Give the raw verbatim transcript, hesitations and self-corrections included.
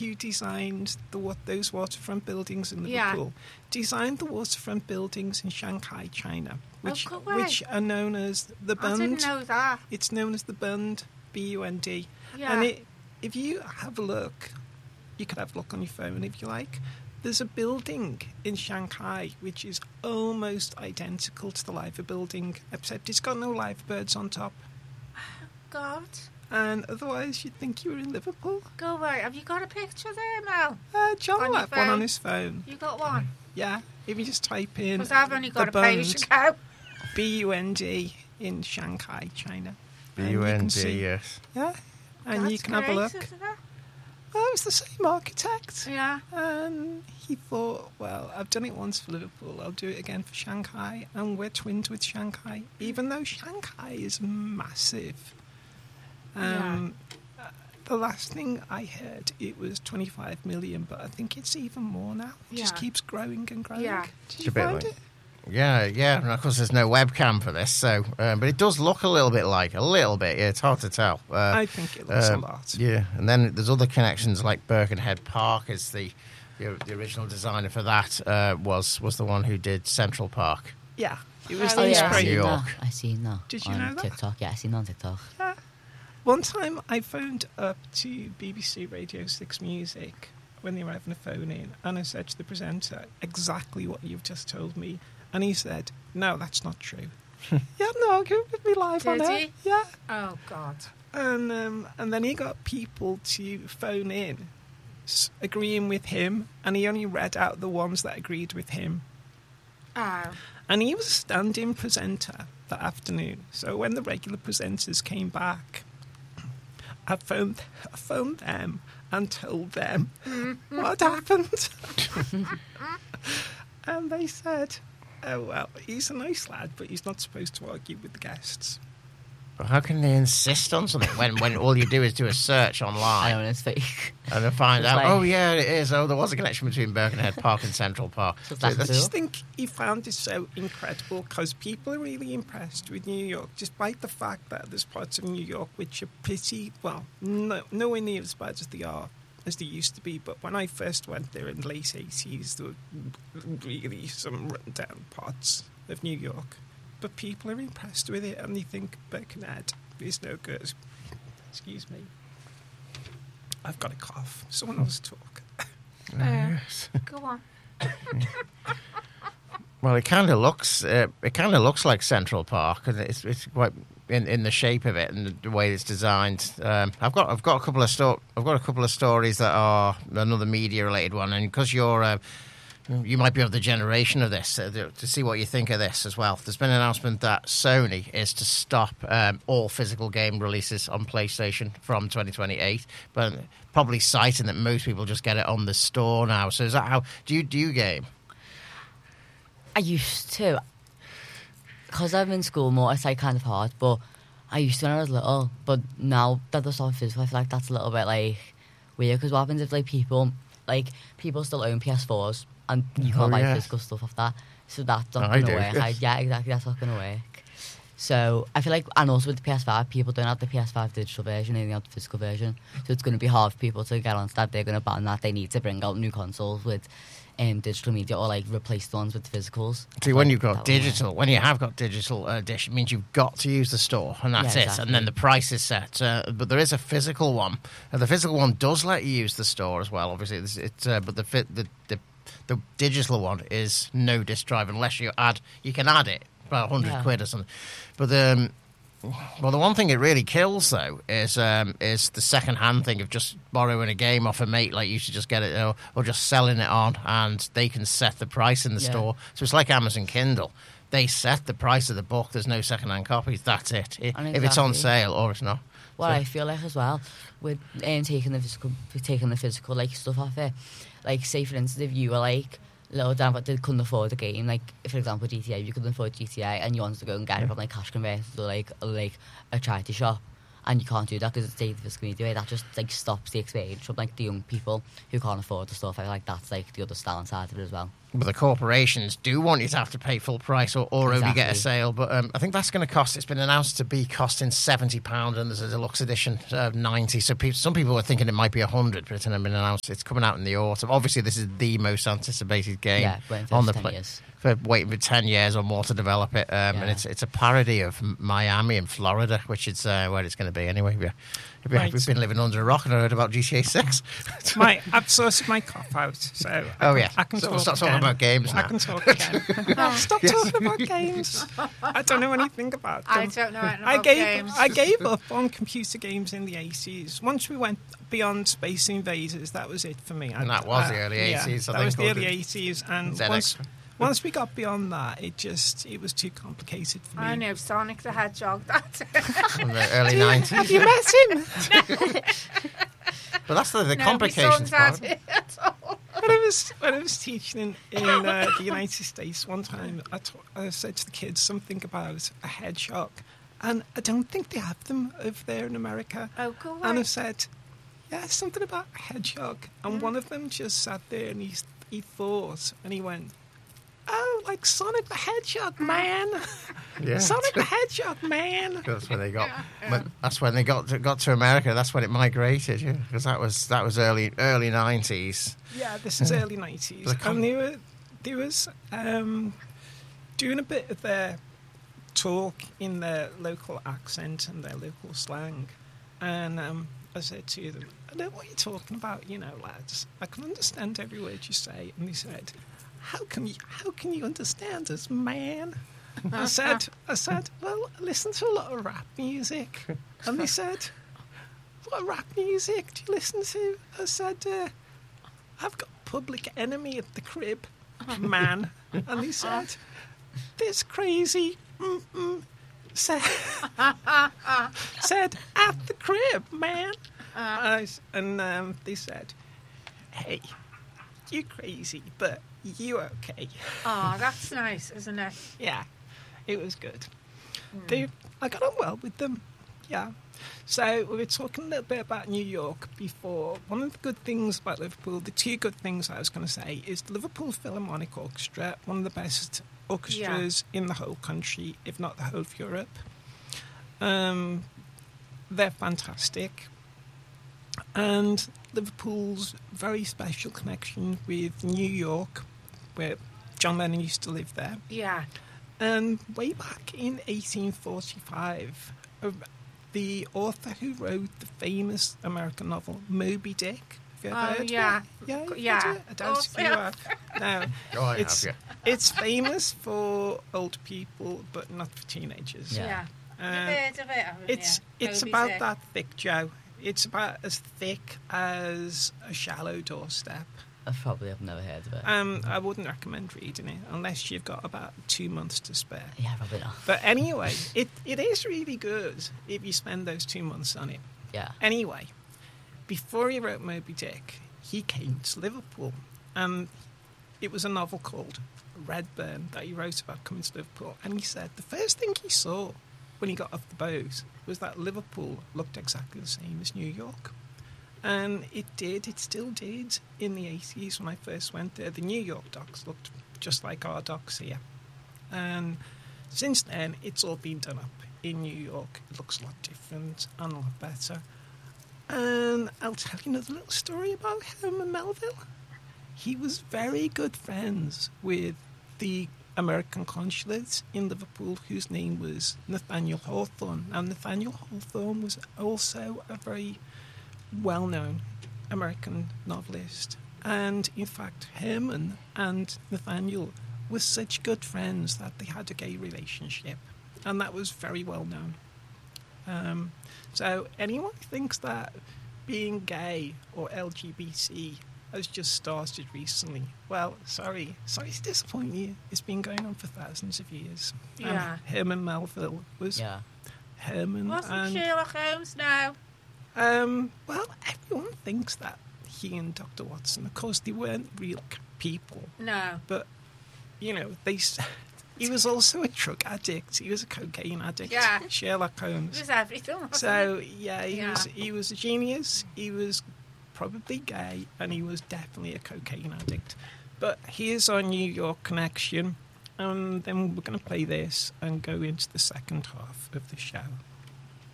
who designed the what those waterfront buildings in Liverpool, Yeah. designed the waterfront buildings in Shanghai, China, which Oh, go which are known as the Bund. I didn't know that. It's known as the Bund, B U N D. Yeah. And it, if you have a look, you could have a look on your phone if you like. There's a building in Shanghai which is almost identical to the Liver building, except it's got no live birds on top. God. And otherwise, you'd think you were in Liverpool. Go away. Have you got a picture there, Mel? Uh, John On will your have one on phone? his phone. You got one? Yeah, if you just type in Because I've only got the a page to Bund, go. B U N D in Shanghai, China. B And U you N can D, see- yes. Yeah, and That's you can have a great, look. isn't it? Well, it was the same architect. Yeah. And he thought, well, I've done it once for Liverpool, I'll do it again for Shanghai. And we're twinned with Shanghai, even though Shanghai is massive. Um, uh, The last thing I heard, it was twenty-five million, but I think it's even more now. It just Yeah. keeps growing and growing. Yeah. Did It's you a bit find like- it? Yeah, yeah, and of course there's no webcam for this, so um, but it does look a little bit like a little bit. Yeah, it's hard to tell. Uh, I think it looks um, a lot. Yeah, and then there's other connections like Birkenhead Park is the the, the original designer for that uh, was was the one who did Central Park. Yeah, it was Oh, the yeah. I inspiration. seen New that. York. I seen that. Did you on know that? TikTok, yeah, I seen that on TikTok. Yeah. One time I phoned up to B B C Radio six Music when they were having a phone in, and I said to the presenter exactly what you've just told me, and he said, no, that's not true. You had an argument with me live on Did air. he? Yeah. Oh, God. And, um, and then he got people to phone in s- agreeing with him, and he only read out the ones that agreed with him. Oh. And he was a stand-in presenter that afternoon. So when the regular presenters came back, I phoned, I phoned them and told them what happened. And they said, oh, well, he's a nice lad, but he's not supposed to argue with the guests. But how can they insist on something when, when all you do is do a search I online know, it's fake. and then find It's out, like- oh yeah, it is. Oh, there was a connection between Birkenhead Park and Central Park. So So that's I that's- just think he found it so incredible because people are really impressed with New York, despite the fact that there's parts of New York which are pretty, well, no, nowhere near as bad as they are, as they used to be. But when I first went there in the late eighties, there were really some run-down parts of New York. But people are impressed with it and they think Birkenhead is no good. Excuse me. I've got a cough. Someone else talk. Uh, go on. Well, it kind of looks uh, it kind of looks like Central Park, and it's it's quite in, in the shape of it and the, the way it's designed. Um, I've got I've got a couple of sto- I've got a couple of stories that are another media related one, and because you're uh, you might be of the generation of this, uh, to see what you think of this as well. There's been an announcement that Sony is to stop um, all physical game releases on PlayStation from twenty twenty-eight, but probably citing that most people just get it on the store now. So is that how do you do you game? I used to. Because I'm in school more, it's like kind of hard, but I used to when I was little. But now that they're so physical, I feel like that's a little bit like weird. Because what happens if like people, like people still own P S fours and you can't Oh, buy yes. physical stuff off that? So that's not I going to do, work. I, yes. yeah, exactly, that's not going to work. So I feel like, and also with the P S five, people don't have the P S five digital version, they only have the physical version. So it's going to be hard for people to get onto that. They're going to ban that. They need to bring out new consoles with um, digital media or like replace the ones with the physicals. See, I when think you've got that would work. digital, when you have got digital uh, dish, it means you've got to use the store, and that's Yeah, it. exactly. And then the price is set. Uh, but there is a physical one. Uh, the physical one does let you use the store as well. Obviously, it's, it's uh, but the, fit, the the the digital one is no disc drive unless you add. You can add it about a hundred Yeah. quid or something. But the um, well, the one thing it really kills though is um, is the second hand thing of just borrowing a game off a mate, like you should just get it or, or just selling it on, and they can set the price in the Yeah. store. So it's like Amazon Kindle. They set the price of the book. There's no second hand copies. That's it. I- And If it's on exactly. sale or it's not. What So- I feel like as well with um, taking the physical, taking the physical like stuff off it, like say for instance if you were like little down but they couldn't afford a game, like for example G T A, you couldn't afford G T A and you wanted to go and get it from like cash converters or like or, like a charity shop, And you can't do that because it's dangerous for the community. Way that just like stops the experience from like the young people who can't afford the stuff. I feel like that's like the other stand side of it as well. But the corporations do want you to have to pay full price or, or only get a Exactly. sale. But um, I think that's going to cost, it's been announced to be costing seventy pounds and there's a deluxe edition of ninety. So pe- some people were thinking it might be one hundred, but it's been announced it's coming out in the autumn. Obviously, this is the most anticipated game Yeah, waiting for on the the ten pla- years. for waiting for ten years or more to develop it. Um, And Yeah. it's it's a parody of M- Miami and Florida, which is uh, where it's going to be anyway. Yeah. We've Right. we've been living under a rock and I heard about G T A six. My, I've sorted my cop out, so I Oh, can, yeah. I can So talk we'll stop talking again. about games I now. can talk again. No, stop talking about games. I don't know anything about them. I don't know anything I about gave games. I gave up on computer games in the eighties. Once we went beyond Space Invaders, that was it for me. And I- that was uh, the early yeah, eighties, I that think, was the wasn't early it? eighties, and Z X. once once we got beyond that, it just it was too complicated for me. I know Sonic the Hedgehog. That's it. From the early Have nineties. you met him? But that's the, the No, my complications son's part. had it at all. when I was when I was teaching in, in uh, the United States one time, I, ta- I said to the kids something about a hedgehog, and I don't think they have them over there in America. Oh, go And I away. said, yeah, something about a hedgehog, and one of them just sat there and he he thought, and he went, oh, like Sonic the Hedgehog, man. Yeah. Sonic the Hedgehog, man. That's when they got. When, that's when they got to, got to America. That's when it migrated. Yeah, because that was that was early early nineties. Yeah, this is early nineties, The com- and they were they was um, doing a bit of their talk in their local accent and their local slang, and um, I said to them, "I know what you're talking about, you know, lads. I can understand every word you say." And they said, "How can you how can you understand us, man?" I said, "I said, well, I listen to a lot of rap music," and they said, "What rap music do you listen to?" I said, uh, I've got Public Enemy at the crib, man. And he said, this crazy mm-mm said, said, at the crib, man. I s- and um, they said, hey, you crazy, but you okay. Oh, that's nice, isn't it? Yeah, it was good. They, I got on well with them. Yeah. So we were talking a little bit about New York before. One of the good things about Liverpool, the two good things I was going to say, is the Liverpool Philharmonic Orchestra, one of the best orchestras in the whole country, if not the whole of Europe. Um, they're fantastic. And Liverpool's very special connection with New York, where John Lennon used to live there. Yeah. And way back in eighteen forty-five, uh, the author who wrote the famous American novel Moby Dick. Have you ever Oh, heard yeah. of it? Yeah, you've Yeah. heard it? I don't Oh, think you yeah. have. No, Oh, I it's, have, it's famous for old people, but not for teenagers. Yeah. Yeah. Uh, You've heard of it, haven't it's you? it's Moby about Dick. that thick, Joe. It's about as thick as a shallow doorstep. I probably have never heard of it. Um, I wouldn't recommend reading it unless you've got about two months to spare. yeah, probably not. But anyway, it, it is really good if you spend those two months on it. Yeah. Anyway, before he wrote Moby Dick, he came to Liverpool, and it was a novel called Redburn that he wrote about coming to Liverpool. And he said the first thing he saw when he got off the boat was that Liverpool looked exactly the same as New York. And it did, it still did in the eighties when I first went there. The New York docks looked just like our docks here. And since then, it's all been done up in New York. It looks a lot different and a lot better. And I'll tell you another little story about Herman Melville. He was very good friends with the American consulate in Liverpool, whose name was Nathaniel Hawthorne. Now, Nathaniel Hawthorne was also a very well-known American novelist. And in fact, Herman and Nathaniel were such good friends that they had a gay relationship. And that was very well known. Um, so anyone who thinks that being gay or L G B T has just started recently, well, sorry. Sorry to disappoint you. It's been going on for thousands of years. And Yeah. Herman Melville was Yeah. Herman. Wasn't and, Sherlock Holmes now? Um, well, everyone thinks that he and Doctor Watson, of course, they weren't real c- people, No. but, you know, they, s- he was also a drug addict. He was a cocaine addict. Yeah. Sherlock It Holmes. was everything. wasn't So it? yeah, he Yeah. was he was a genius. He was probably gay, and he was definitely a cocaine addict. But here's our New York connection, and then we're going to play this and go into the second half of the show.